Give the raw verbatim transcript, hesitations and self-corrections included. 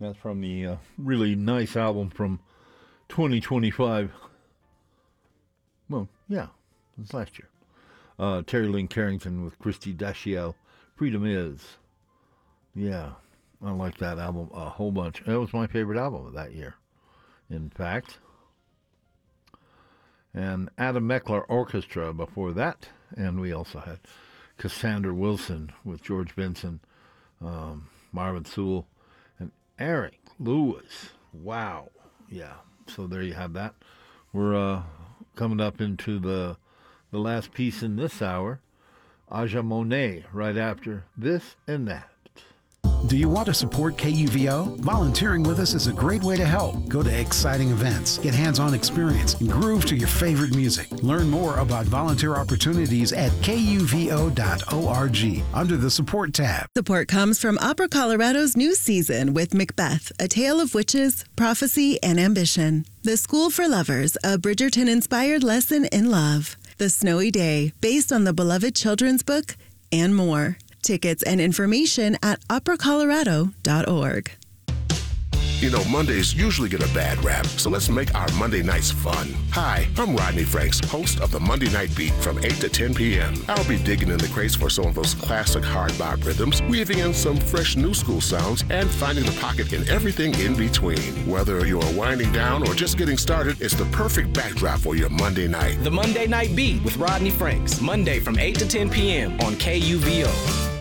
That's from the uh, really nice album from twenty twenty-five. Well, yeah, it was last year. Uh, Terry Lynn Carrington with Christy Dashiell. Freedom Is. Yeah, I like that album a whole bunch. That was my favorite album of that year, in fact. And Adam Meckler Orchestra before that. And we also had Cassandra Wilson with George Benson, um, Marvin Sewell, and Eric Lewis. Wow. Yeah. So there you have that. We're uh, coming up into the the last piece in this hour. Aja Monet right after This and That. Do you want to support K U V O? Volunteering with us is a great way to help. Go to exciting events, get hands-on experience, and groove to your favorite music. Learn more about volunteer opportunities at K U V O dot org under the Support tab. Support comes from Opera Colorado's new season with Macbeth, A Tale of Witches, Prophecy, and Ambition. The School for Lovers, a Bridgerton-inspired lesson in love. The Snowy Day, based on the beloved children's book, and more. Tickets and information at opera colorado dot org. You know, Mondays usually get a bad rap, so let's make our Monday nights fun. Hi, I'm Rodney Franks, host of the Monday Night Beat from eight to ten p.m. I'll be digging in the crates for some of those classic hard bop rhythms, weaving in some fresh new school sounds, and finding the pocket in everything in between. Whether you're winding down or just getting started, it's the perfect backdrop for your Monday night. The Monday Night Beat with Rodney Franks, Monday from eight to ten p.m. on K U V O.